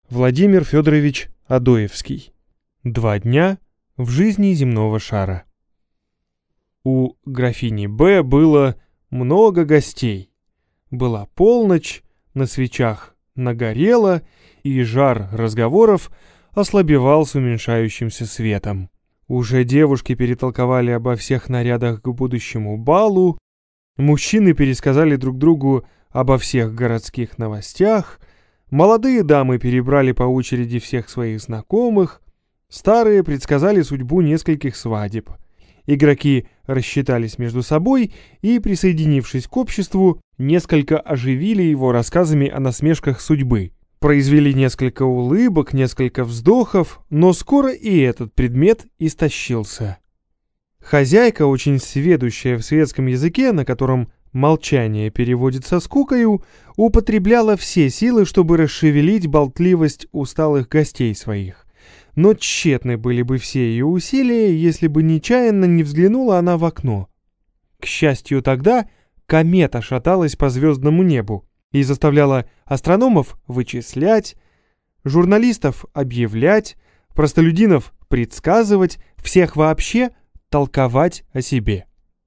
Владимир Федорович Адоевский. 2 дня в жизни земного шара. У графини Б. было много гостей. Была полночь, на свечах нагорело, и жар разговоров ослабевал с уменьшающимся светом. Уже девушки перетолковали обо всех нарядах к будущему балу, мужчины пересказали друг другу обо всех городских новостях, молодые дамы перебрали по очереди всех своих знакомых, старые предсказали судьбу нескольких свадеб. Игроки рассчитались между собой и, присоединившись к обществу, несколько оживили его рассказами о насмешках судьбы. Произвели несколько улыбок, несколько вздохов, но скоро и этот предмет истощился. Хозяйка, очень сведущая в светском языке, на котором молчание переводится скукою, употребляла все силы, чтобы расшевелить болтливость усталых гостей своих. Но тщетны были бы все ее усилия, если бы нечаянно не взглянула она в окно. К счастью, тогда комета шаталась по звездному небу и заставляла астрономов вычислять, журналистов объявлять, простолюдинов предсказывать, всех вообще толковать о себе.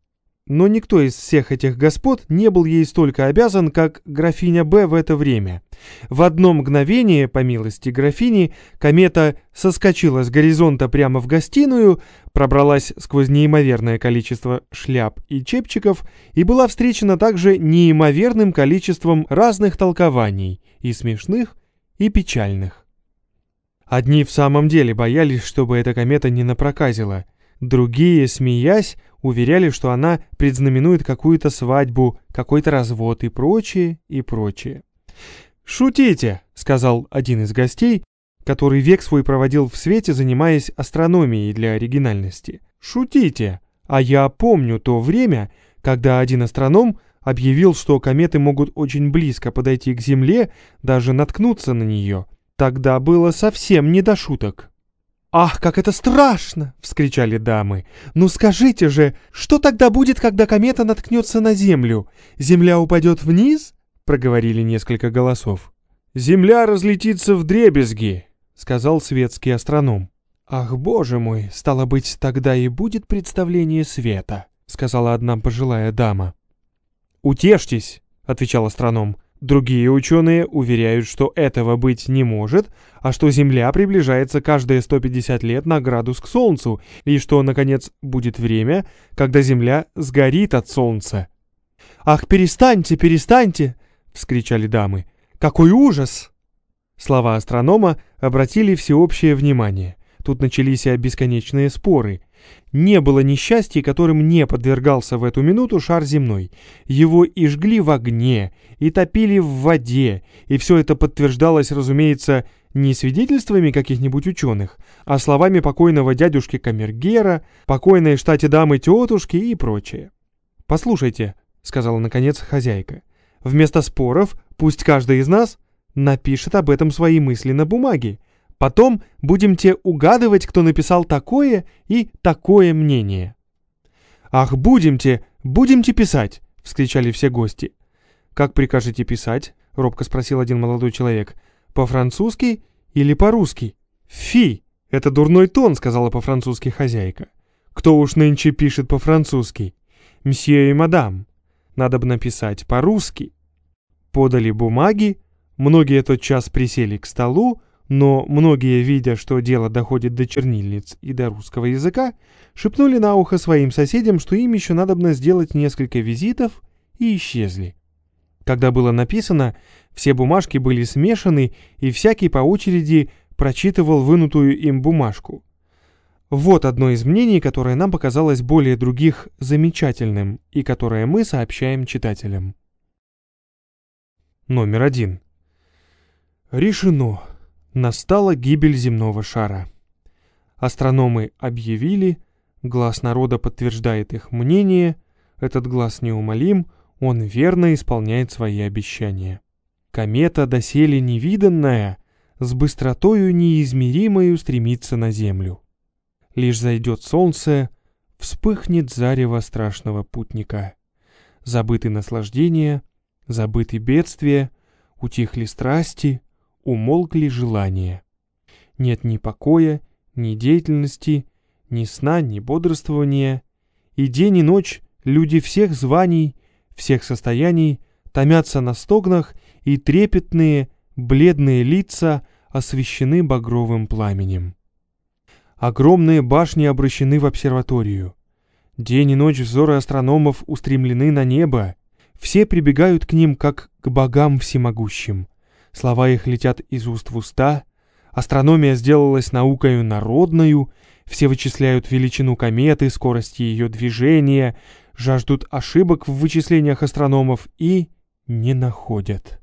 Но никто из всех этих господ не был ей столько обязан, как графиня Б. в это время. В одно мгновение, по милости графини, комета соскочила с горизонта прямо в гостиную, пробралась сквозь неимоверное количество шляп и чепчиков и была встречена также неимоверным количеством разных толкований, и смешных, и печальных. Одни в самом деле боялись, чтобы эта комета не напроказила, другие, смеясь, уверяли, что она предзнаменует какую-то свадьбу, какой-то развод и прочее, и прочее. «Шутите», — сказал один из гостей, который век свой проводил в свете, занимаясь астрономией для оригинальности. «Шутите, а я помню то время, когда один астроном объявил, что кометы могут очень близко подойти к Земле, даже наткнуться на нее. Тогда было совсем не до шуток». «Ах, как это страшно!» — вскричали дамы. «Ну скажите же, что тогда будет, когда комета наткнется на Землю? Земля упадет вниз?» — проговорили несколько голосов. «Земля разлетится вдребезги», — сказал светский астроном. «Ах, боже мой, стало быть, тогда и будет представление света», — сказала одна пожилая дама. «Утешьтесь», — отвечал астроном. «Другие ученые уверяют, что этого быть не может, а что Земля приближается каждые 150 лет на градус к Солнцу, и что, наконец, будет время, когда Земля сгорит от Солнца». «Ах, перестаньте, перестаньте!» — вскричали дамы. «Какой ужас!» Слова астронома обратили всеобщее внимание. Тут начались и бесконечные споры. Не было несчастья, которым не подвергался в эту минуту шар земной. Его и жгли в огне, и топили в воде, и все это подтверждалось, разумеется, не свидетельствами каких-нибудь ученых, а словами покойного дядюшки Камергера, покойной штате дамы тетушки и прочее. «Послушайте», — сказала наконец хозяйка, — «вместо споров пусть каждый из нас напишет об этом свои мысли на бумаге. Потом будемте угадывать, кто написал такое и такое мнение». «Ах, будемте писать!» — вскричали все гости. «Как прикажете писать?» — робко спросил один молодой человек. «По-французски или по-русски?» «Фи! Это дурной тон», — сказала по-французски хозяйка. «Кто уж нынче пишет по-французски? Мсье и мадам. Надо бы написать по-русски». Подали бумаги, многие тотчас присели к столу, но многие, видя, что дело доходит до чернильниц и до русского языка, шепнули на ухо своим соседям, что им еще надобно сделать несколько визитов, и исчезли. Когда было написано, все бумажки были смешаны, и всякий по очереди прочитывал вынутую им бумажку. Вот одно из мнений, которое нам показалось более других замечательным, и которое мы сообщаем читателям. Номер 1. Решено. Настала гибель земного шара. Астрономы объявили, глас народа подтверждает их мнение, этот глас неумолим, он верно исполняет свои обещания. Комета, доселе невиданная, с быстротою неизмеримою стремится на Землю. Лишь зайдет солнце, вспыхнет зарево страшного путника. Забыты наслаждения, забыты бедствия, утихли страсти, умолкли желания. Нет ни покоя, ни деятельности, ни сна, ни бодрствования. И день и ночь люди всех званий, всех состояний томятся на стогнах, и трепетные, бледные лица освещены багровым пламенем. Огромные башни обращены в обсерваторию. День и ночь взоры астрономов устремлены на небо. Все прибегают к ним, как к богам всемогущим. Слова их летят из уст в уста. Астрономия сделалась наукою народною. Все вычисляют величину кометы, скорость ее движения, жаждут ошибок в вычислениях астрономов и не находят.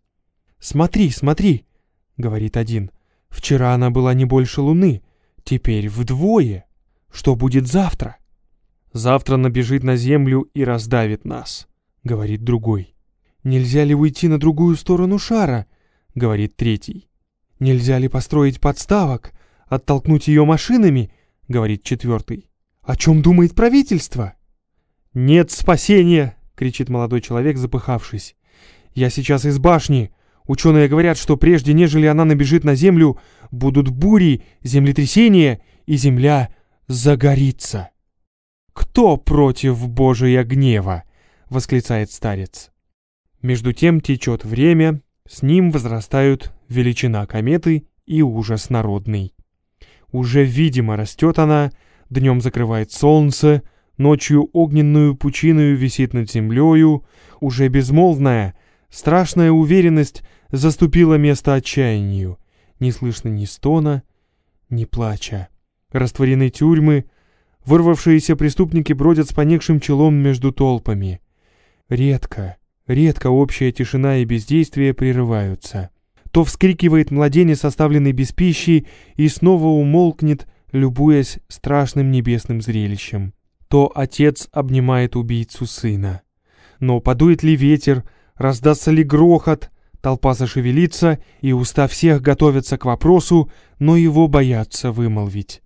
«Смотри, смотри», — говорит один, — «вчера она была не больше Луны, теперь вдвое. Что будет завтра?» «Завтра набежит на Землю и раздавит нас», — говорит другой. «Нельзя ли уйти на другую сторону шара?» — говорит третий. «Нельзя ли построить подставок, оттолкнуть ее машинами?» — говорит четвертый. «О чем думает правительство?» «Нет спасения!» — кричит молодой человек, запыхавшись. «Я сейчас из башни. Ученые говорят, что прежде, нежели она набежит на Землю, будут бури, землетрясения, и Земля загорится». «Кто против Божия гнева?» — восклицает старец. Между тем течет время, с ним возрастают величина кометы и ужас народный. Уже видимо растет она, днем закрывает солнце, ночью огненную пучиною висит над землею, уже безмолвная, страшная уверенность заступила место отчаянию. Не слышно ни стона, ни плача. Растворены тюрьмы, вырвавшиеся преступники бродят с поникшим челом между толпами. Редко, редко общая тишина и бездействие прерываются. То вскрикивает младенец, оставленный без пищи, и снова умолкнет, любуясь страшным небесным зрелищем. То отец обнимает убийцу сына. Но подует ли ветер, раздастся ли грохот, толпа зашевелится, и уста всех готовятся к вопросу, но его боятся вымолвить.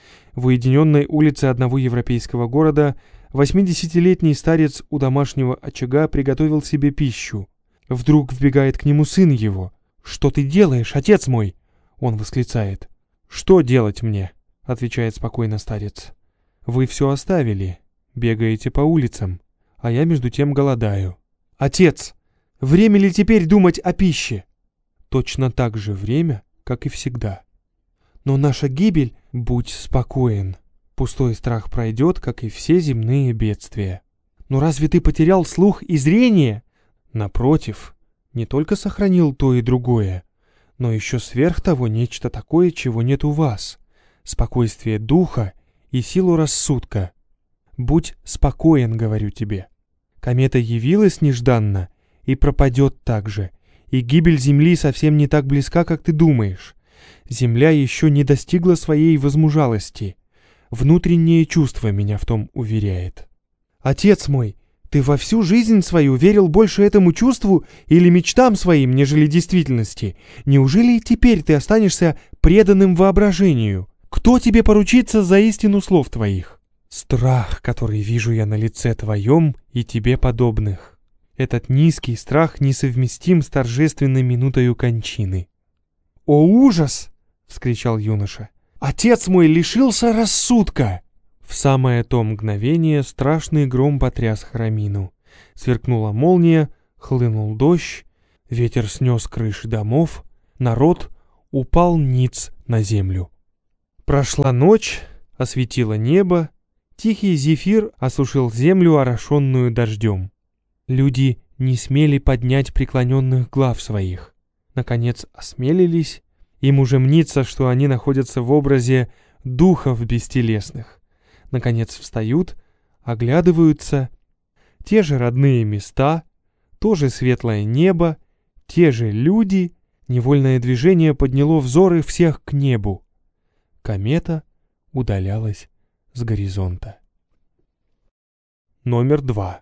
В уединенной улице одного европейского города 80-летний старец у домашнего очага приготовил себе пищу. Вдруг вбегает к нему сын его. «Что ты делаешь, отец мой?» Он восклицает. «Что делать мне?» — отвечает спокойно старец. «Вы все оставили, бегаете по улицам, а я между тем голодаю». «Отец, время ли теперь думать о пище?» «Точно так же время, как и всегда». «Но наша гибель, будь спокоен. Пустой страх пройдет, как и все земные бедствия». «Но разве ты потерял слух и зрение?» «Напротив, не только сохранил то и другое, но еще сверх того нечто такое, чего нет у вас. Спокойствие духа и силу рассудка. Будь спокоен, говорю тебе. Комета явилась нежданно и пропадет так же, и гибель Земли совсем не так близка, как ты думаешь. Земля еще не достигла своей возмужалости. Внутреннее чувство меня в том уверяет». «Отец мой, ты во всю жизнь свою верил больше этому чувству или мечтам своим, нежели действительности? Неужели и теперь ты останешься преданным воображению? Кто тебе поручится за истину слов твоих? Страх, который вижу я на лице твоем и тебе подобных. Этот низкий страх несовместим с торжественной минутою кончины». «О, ужас!» — вскричал юноша. «Отец мой лишился рассудка!» В самое то мгновение страшный гром потряс храмину. Сверкнула молния, хлынул дождь, ветер снес крыши домов, народ упал ниц на землю. Прошла ночь, осветила небо, тихий зефир осушил землю, орошенную дождем. Люди не смели поднять преклоненных глав своих. Наконец осмелились, им уже мнится, что они находятся в образе духов бестелесных. Наконец встают, оглядываются. Те же родные места, то же светлое небо, те же люди. Невольное движение подняло взоры всех к небу. Комета удалялась с горизонта. Номер 2.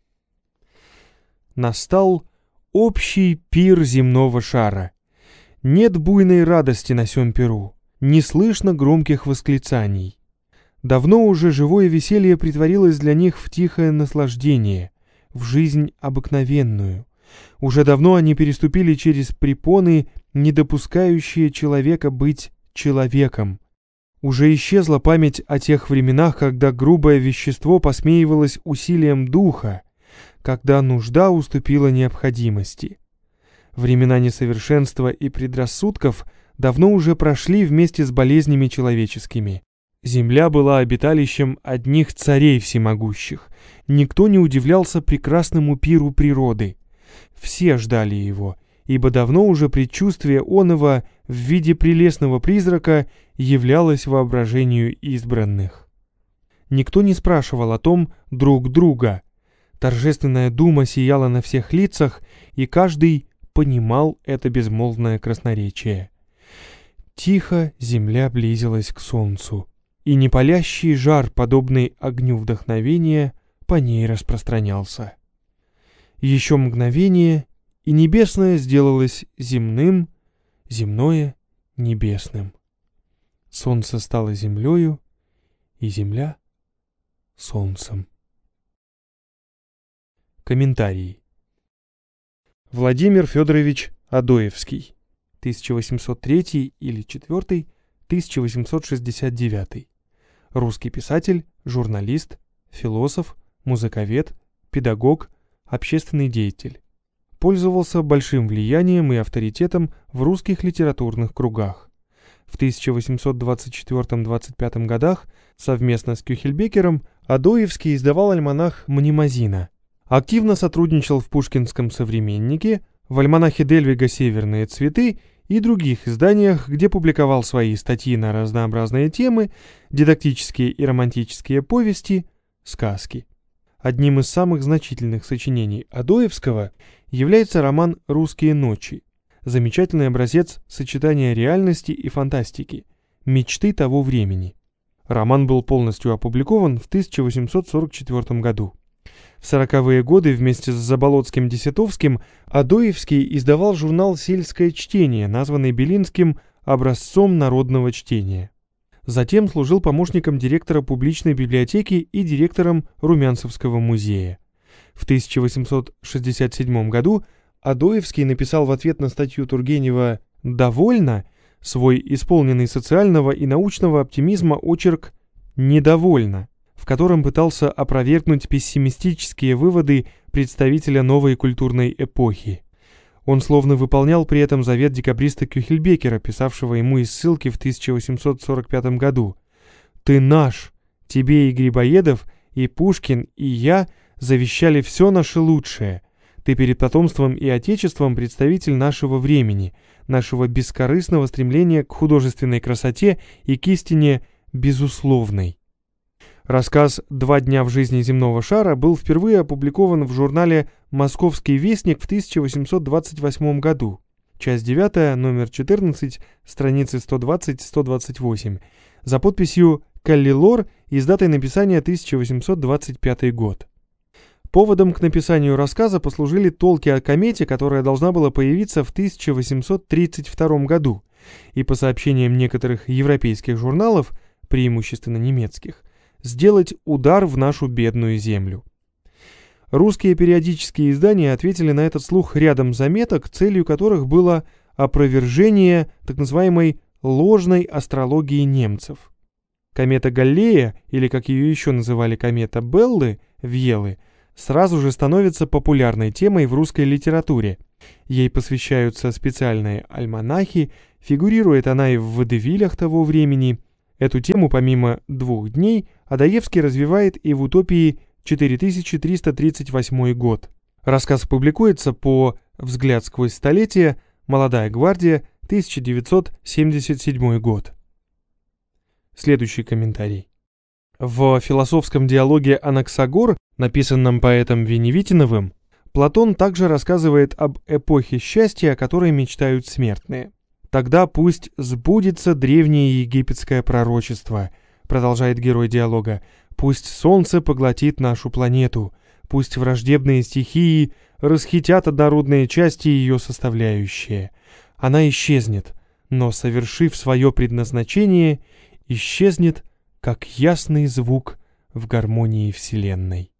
Настал общий пир земного шара. Нет буйной радости на сём пиру, не слышно громких восклицаний. Давно уже живое веселье притворилось для них в тихое наслаждение, в жизнь обыкновенную. Уже давно они переступили через препоны не допускающее человека быть человеком. Уже исчезла память о тех временах, когда грубое вещество посмеивалось усилием духа, когда нужда уступила необходимости. Времена несовершенства и предрассудков давно уже прошли вместе с болезнями человеческими. Земля была обиталищем одних царей всемогущих. Никто не удивлялся прекрасному пиру природы. Все ждали его, ибо давно уже предчувствие оного в виде прелестного призрака являлось воображению избранных. Никто не спрашивал о том друг друга. Торжественная дума сияла на всех лицах, и каждый понимал это безмолвное красноречие. Тихо земля близилась к солнцу, и непалящий жар, подобный огню вдохновения, по ней распространялся. Еще мгновение, и небесное сделалось земным, земное — небесным. Солнце стало землею, и земля — солнцем. Комментарий. Владимир Федорович Адоевский, 1803 или 4, 1869. Русский писатель, журналист, философ, музыковед, педагог, общественный деятель. Пользовался большим влиянием и авторитетом в русских литературных кругах. В 1824-25 годах совместно с Кюхельбекером Адоевский издавал альманах «Мнемозина». Активно сотрудничал в «Пушкинском современнике», в альманахе Дельвига «Северные цветы» и других изданиях, где публиковал свои статьи на разнообразные темы, дидактические и романтические повести, сказки. Одним из самых значительных сочинений Адоевского является роман «Русские ночи», замечательный образец сочетания реальности и фантастики, мечты того времени. Роман был полностью опубликован в 1844 году. В 40-е годы вместе с Заболоцким-Десятовским Адоевский издавал журнал «Сельское чтение», названный Белинским образцом народного чтения. Затем служил помощником директора публичной библиотеки и директором Румянцевского музея. В 1867 году Адоевский написал в ответ на статью Тургенева «Довольно» свой исполненный социального и научного оптимизма очерк «Недовольно», в котором пытался опровергнуть пессимистические выводы представителя новой культурной эпохи. Он словно выполнял при этом завет декабриста Кюхельбекера, писавшего ему из ссылки в 1845 году. «Ты наш, тебе и Грибоедов, и Пушкин, и я завещали все наше лучшее. Ты перед потомством и отечеством представитель нашего времени, нашего бескорыстного стремления к художественной красоте и к истине безусловной». Рассказ «Два дня в жизни земного шара» был впервые опубликован в журнале «Московский вестник» в 1828 году. Часть 9, номер 14, страницы 120-128, за подписью «Каллилор» и с датой написания 1825 год. Поводом к написанию рассказа послужили толки о комете, которая должна была появиться в 1832 году, и по сообщениям некоторых европейских журналов, преимущественно немецких, сделать удар в нашу бедную землю. Русские периодические издания ответили на этот слух рядом заметок, целью которых было опровержение так называемой ложной астрологии немцев. Комета Галлея, или как ее еще называли комета Беллы, Вьелы, сразу же становится популярной темой в русской литературе. Ей посвящаются специальные альманахи, фигурирует она и в водевилях того времени. Эту тему помимо «Двух дней» Адоевский развивает и в утопии 4338 год. Рассказ публикуется по «Взгляд сквозь столетия», «Молодая гвардия», 1977 год. Следующий комментарий. В философском диалоге «Анаксагор», написанном поэтом Веневитиновым, Платон также рассказывает об эпохе счастья, о которой мечтают смертные. «Тогда пусть сбудется древнее египетское пророчество», продолжает герой диалога, «пусть солнце поглотит нашу планету, пусть враждебные стихии расхитят однородные части ее составляющие. Она исчезнет, но, совершив свое предназначение, исчезнет, как ясный звук в гармонии Вселенной».